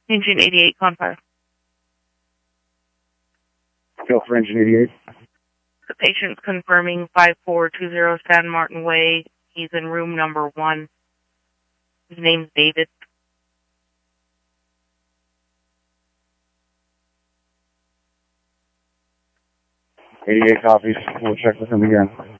Engine 88, Confire. Go for Engine 88. The patient's confirming 5420 San Martin Way. He's in room number 1. His name's David. 88 copies. We'll check with him again.